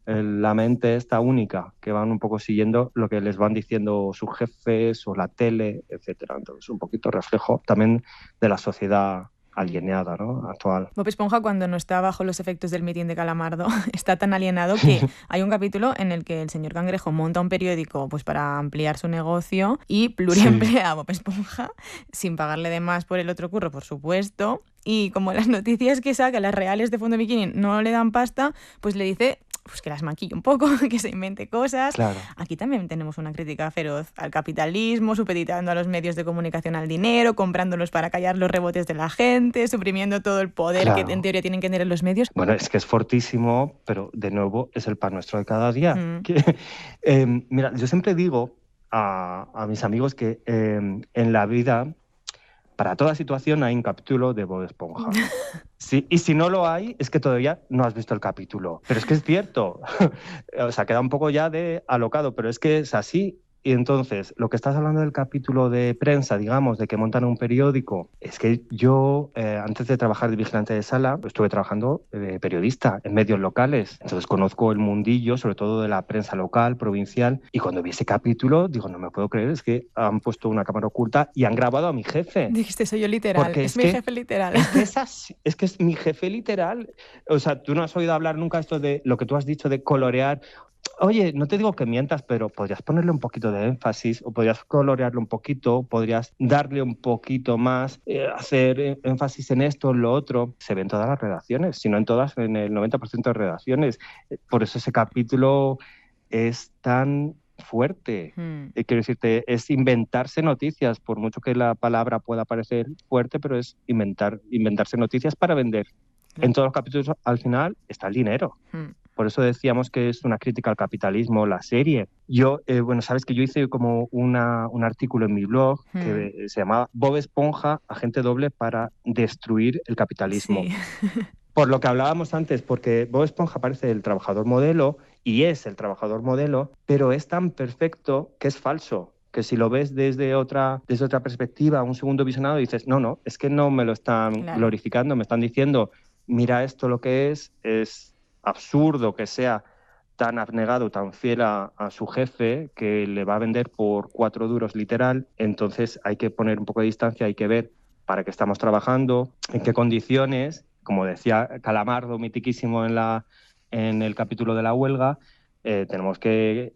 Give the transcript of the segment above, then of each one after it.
la mente esta única, que van un poco siguiendo lo que les van diciendo sus jefes o la tele, etcétera. Entonces, un poquito reflejo también de la sociedad alienada, ¿no? Actual. Bob Esponja, cuando no está bajo los efectos del mitin de Calamardo, está tan alienado que hay un capítulo en el que el señor Cangrejo monta un periódico pues para ampliar su negocio y pluriemplea a Bob Esponja sin pagarle de más por el otro curro, por supuesto. Y como las noticias que saca, las reales de Fondo Bikini, no le dan pasta, pues le dice pues que las maquille un poco, que se invente cosas. Claro. Aquí también tenemos una crítica feroz al capitalismo, supeditando a los medios de comunicación al dinero, comprándolos para callar los rebotes de la gente, suprimiendo todo el poder que en teoría tienen que tener los medios. Bueno, es que es fortísimo, pero de nuevo es el pan nuestro de cada día. Mira, yo siempre digo a mis amigos que en la vida, para toda situación hay un capítulo de Bob Esponja. Sí, y si no lo hay, es que todavía no has visto el capítulo. Pero es que es cierto. O sea, queda un poco ya de alocado, pero es que es así. Y entonces, lo que estás hablando del capítulo de prensa, digamos, de que montan un periódico, es que yo, antes de trabajar de vigilante de sala, estuve trabajando de periodista en medios locales. Entonces conozco el mundillo, sobre todo de la prensa local, provincial, y cuando vi ese capítulo, digo, no me puedo creer, es que han puesto una cámara oculta y han grabado a mi jefe. Dijiste, soy yo literal, porque es mi jefe literal. Es que es mi jefe literal. O sea, tú no has oído hablar nunca esto de lo que tú has dicho de colorear. Oye, no te digo que mientas, pero podrías ponerle un poquito de énfasis o podrías colorearlo un poquito, podrías darle un poquito más, hacer énfasis en esto, en lo otro. Se ve en todas las redacciones, si no en todas, en el 90% de redacciones. Por eso ese capítulo es tan fuerte. Quiero decirte, es inventarse noticias, por mucho que la palabra pueda parecer fuerte, pero es inventarse noticias para vender. En todos los capítulos, al final, está el dinero. Por eso decíamos que es una crítica al capitalismo, la serie. Yo, bueno, sabes que yo hice como un artículo en mi blog que se llamaba Bob Esponja, agente doble para destruir el capitalismo. Sí. Por lo que hablábamos antes, porque Bob Esponja parece el trabajador modelo y es el trabajador modelo, pero es tan perfecto que es falso. Que si lo ves desde otra perspectiva, un segundo visionado, dices, no, es que no me lo están glorificando, me están diciendo, mira esto lo que es absurdo que sea tan abnegado, tan fiel a su jefe, que le va a vender por 4 duros literal. Entonces hay que poner un poco de distancia, hay que ver para qué estamos trabajando, en qué condiciones, como decía Calamardo, mitiquísimo en el capítulo de la huelga, tenemos que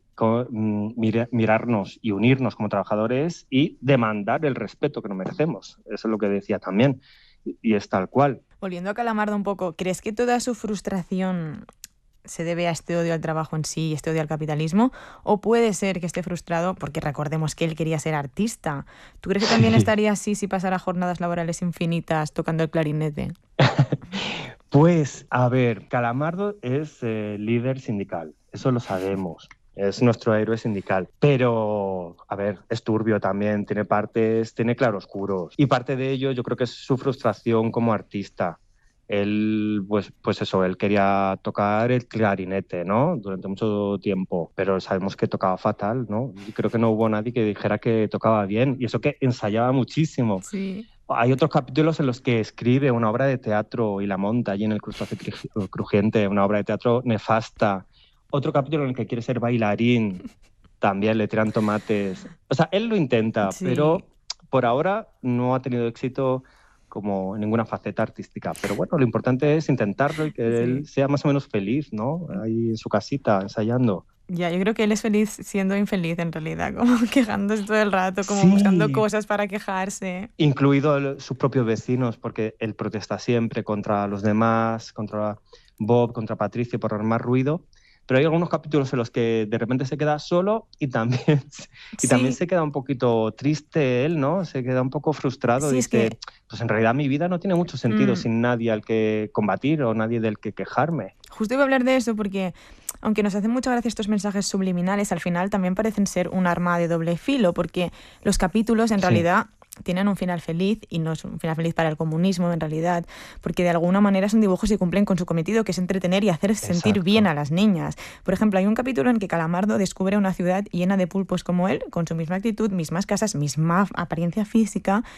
mirarnos y unirnos como trabajadores y demandar el respeto que nos merecemos. Eso es lo que decía también, y es tal cual. Volviendo a Calamardo un poco, ¿crees que toda su frustración se debe a este odio al trabajo en sí, este odio al capitalismo? ¿O puede ser que esté frustrado porque recordemos que él quería ser artista? ¿Tú crees que también estaría así si pasara jornadas laborales infinitas tocando el clarinete? Pues, a ver, Calamardo es líder sindical, eso lo sabemos. Es nuestro héroe sindical, pero, a ver, es turbio también, tiene claroscuros. Y parte de ello yo creo que es su frustración como artista. Él, pues eso, él quería tocar el clarinete, ¿no? Durante mucho tiempo, pero sabemos que tocaba fatal, ¿no? Y creo que no hubo nadie que dijera que tocaba bien, y eso que ensayaba muchísimo. Sí. Hay otros capítulos en los que escribe una obra de teatro y la monta allí en el Crustáceo Crujiente, una obra de teatro nefasta. Otro capítulo en el que quiere ser bailarín, también le tiran tomates. O sea, él lo intenta, pero por ahora no ha tenido éxito como en ninguna faceta artística. Pero bueno, lo importante es intentarlo y que él sea más o menos feliz, ¿no? Ahí en su casita, ensayando. Ya, yo creo que él es feliz siendo infeliz en realidad, como quejándose todo el rato, como buscando cosas para quejarse. Incluido sus propios vecinos, porque él protesta siempre contra los demás, contra Bob, contra Patricio por armar ruido. Pero hay algunos capítulos en los que de repente se queda solo y también se queda un poquito triste él, ¿no? Se queda un poco frustrado. Sí, dice, pues en realidad mi vida no tiene mucho sentido sin nadie al que combatir o nadie del que quejarme. Justo iba a hablar de eso porque, aunque nos hacen mucha gracia estos mensajes subliminales, al final también parecen ser un arma de doble filo, porque los capítulos en realidad tienen un final feliz, y no es un final feliz para el comunismo en realidad, porque de alguna manera son dibujos que cumplen con su cometido, que es entretener y hacer sentir bien a las niñas. Por ejemplo, hay un capítulo en que Calamardo descubre una ciudad llena de pulpos como él, con su misma actitud, mismas casas, misma apariencia física,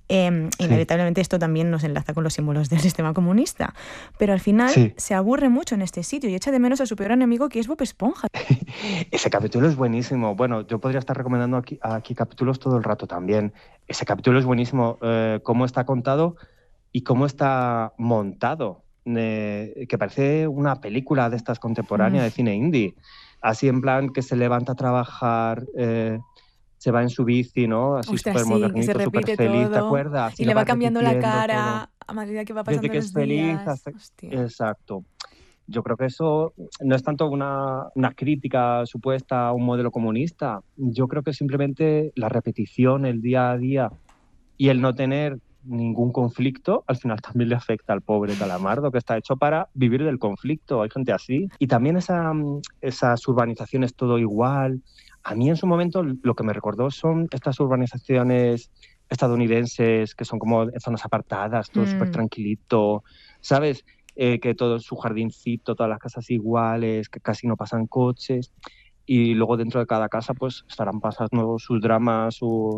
Inevitablemente esto también nos enlaza con los símbolos del sistema comunista. Pero al final se aburre mucho en este sitio y echa de menos a su peor enemigo, que es Bob Esponja. Ese capítulo es buenísimo. Bueno, yo podría estar recomendando aquí capítulos todo el rato también. Ese capítulo es buenísimo. Cómo está contado y cómo está montado. Que parece una película de estas contemporáneas de cine indie. Así en plan que se levanta a trabajar... se va en su bici, ¿no? Así súper modernito, súper feliz, ¿te acuerdas? Y le va cambiando la cara a medida que va pasando desde que los es feliz días. Exacto. Yo creo que eso no es tanto una crítica supuesta a un modelo comunista. Yo creo que simplemente la repetición, el día a día y el no tener ningún conflicto, al final también le afecta al pobre Calamardo, que está hecho para vivir del conflicto. Hay gente así. Y también esas urbanizaciones todo igual. A mí en su momento lo que me recordó son estas urbanizaciones estadounidenses que son como en zonas apartadas, todo súper tranquilito, ¿sabes? Que todo su jardincito, todas las casas iguales, que casi no pasan coches. Y luego dentro de cada casa pues estarán pasando sus dramas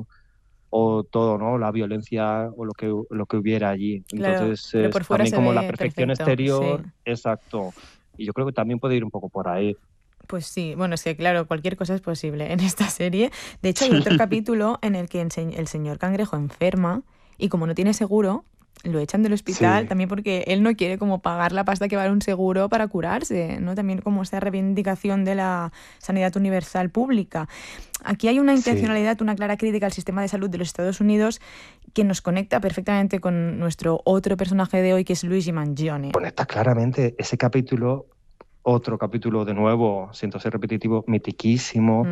o todo, ¿no? La violencia o lo que hubiera allí. Claro, Entonces pero por fuera también se como ve la perfección perfecto, exterior, sí. exacto. Y yo creo que también puede ir un poco por ahí. Pues sí, bueno, es que claro, cualquier cosa es posible en esta serie. De hecho, hay otro capítulo en el que el señor Cangrejo enferma y como no tiene seguro, lo echan del hospital también porque él no quiere como pagar la pasta que vale un seguro para curarse, ¿no? También como esta reivindicación de la sanidad universal pública. Aquí hay una intencionalidad, una clara crítica al sistema de salud de los Estados Unidos que nos conecta perfectamente con nuestro otro personaje de hoy, que es Luigi Mangione. Conecta claramente ese capítulo, otro capítulo de nuevo, siento ser repetitivo, mitiquísimo.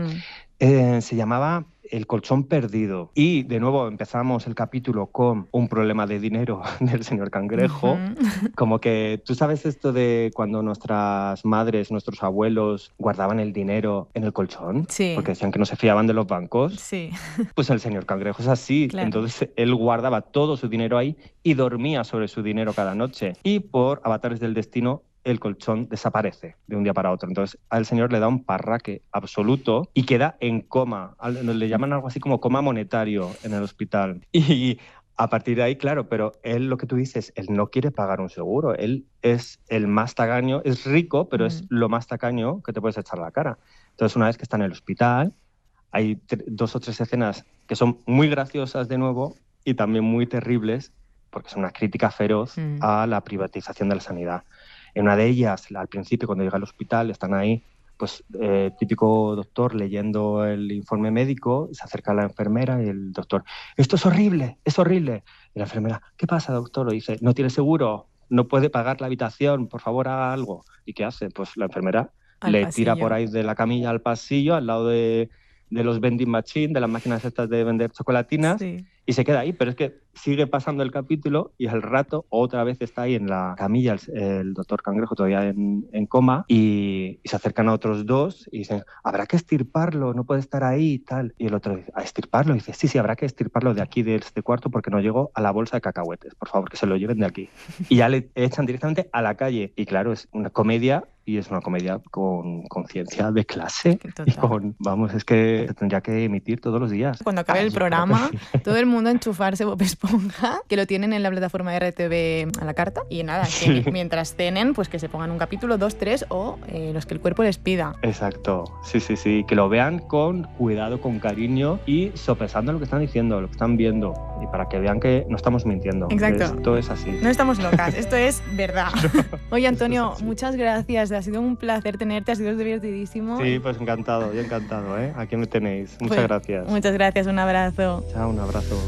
Se llamaba El colchón perdido. Y de nuevo empezamos el capítulo con un problema de dinero del señor Cangrejo. Como que tú sabes esto de cuando nuestras madres, nuestros abuelos guardaban el dinero en el colchón, porque decían que no se fiaban de los bancos. Pues el señor Cangrejo es así. Claro. Entonces él guardaba todo su dinero ahí y dormía sobre su dinero cada noche. Y por avatares del destino, el colchón desaparece de un día para otro. Entonces al señor le da un parraque absoluto y queda en coma. Le llaman algo así como coma monetario en el hospital. Y a partir de ahí, claro, pero él, lo que tú dices, él no quiere pagar un seguro. Él es el más tacaño, es rico, pero es lo más tacaño que te puedes echar a la cara. Entonces una vez que está en el hospital, hay 2 o 3 escenas que son muy graciosas de nuevo y también muy terribles, porque es una crítica feroz a la privatización de la sanidad. En una de ellas, al principio, cuando llega al hospital, están ahí, pues típico doctor leyendo el informe médico, se acerca a la enfermera y el doctor, esto es horrible, es horrible. Y la enfermera, ¿qué pasa, doctor? Le dice, no tiene seguro, no puede pagar la habitación, por favor, haga algo. ¿Y qué hace? Pues la enfermera le tira por ahí de la camilla al pasillo, al lado de los vending machines, de las máquinas estas de vender chocolatinas, y se queda ahí. Pero es que sigue pasando el capítulo y al rato otra vez está ahí en la camilla el doctor Cangrejo todavía en coma y se acercan a otros 2 y dicen, habrá que extirparlo, no puede estar ahí y tal. Y el otro dice, ¿a extirparlo? Y dice, sí, habrá que extirparlo de aquí, de este cuarto, porque no llegó a la bolsa de cacahuetes. Por favor, que se lo lleven de aquí. Y ya le echan directamente a la calle. Y claro, es una comedia y es una comedia con conciencia de clase. Y con, vamos, es que se tendría que emitir todos los días. Cuando acabe el programa, todo el mundo a enchufarse Bob Esponja, que lo tienen en la plataforma de RTV a la carta. Y nada, que mientras cenen, pues que se pongan un capítulo, 2, 3 o los que el cuerpo les pida. Exacto, sí, que lo vean con cuidado, con cariño y sopesando lo que están diciendo, lo que están viendo. Y para que vean que no estamos mintiendo. Exacto. Esto es así. No estamos locas, esto es verdad. Oye, Antonio, muchas gracias. Ha sido un placer tenerte, ha sido divertidísimo. Sí, pues encantado, yo encantado, ¿eh? Aquí me tenéis. Muchas gracias. Muchas gracias, un abrazo. Chao, un abrazo.